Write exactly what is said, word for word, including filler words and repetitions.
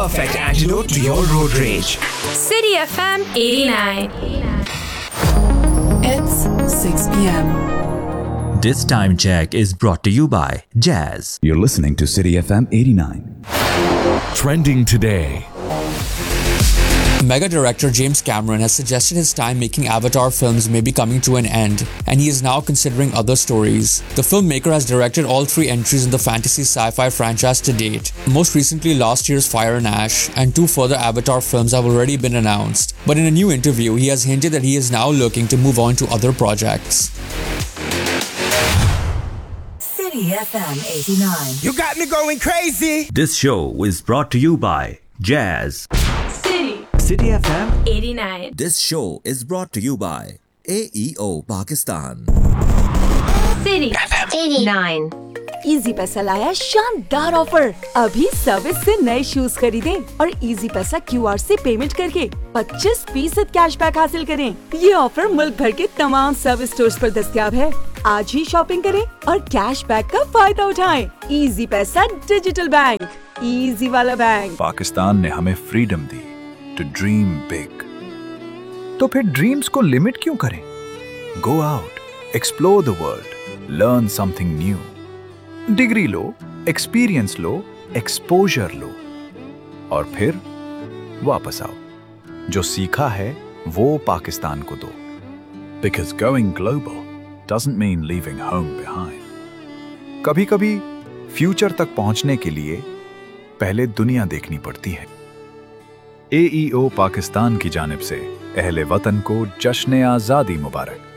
perfect antidote to your road rage. City F M eighty-nine. It's six p.m. This time check is brought to you by Jazz. You're listening to City F M eighty-nine. Trending today. Mega director James Cameron has suggested his time making Avatar films may be coming to an end, and he is now considering other stories. The filmmaker has directed all three entries in the fantasy sci-fi franchise to date, most recently last year's Fire and Ash, and two further Avatar films have already been announced. But in a new interview, he has hinted that he is now looking to move on to other projects. City F M eighty-nine. You got me going crazy. This show is brought to you by Jazz. City City F M eighty-nine. This show is brought to you by A E O Pakistan. City F M eighty-nine. Easy पैसा लाया शानदार offer. अभी service से नए shoes खरीदें और easy पैसा QR से पेमेंट करके पच्चीस फीसद कैशबैक हासिल करें। ये ऑफर मुल्क भर के तमाम सर्विस स्टोर्स पर दस्तयाब है। आज ही शॉपिंग करें और कैशबैक का फायदा उठाएं। इजी पैसा डिजिटल बैंक, इजी वाला बैंक। पाकिस्तान ने हमें freedom the to dream big, तो फिर ड्रीम्स को लिमिट क्यों करें? Go out, explore the world, learn something new. Degree low, experience low, exposure लो और फिर वापस आओ। जो सीखा है वो पाकिस्तान को दो। Because going global doesn't mean leaving home behind. कभी-कभी फ्यूचर तक पहुंचने के लिए पहले दुनिया देखनी पड़ती है। ए ई ओ पाकिस्तान की जानिब से अहले वतन को जश्न आज़ादी मुबारक।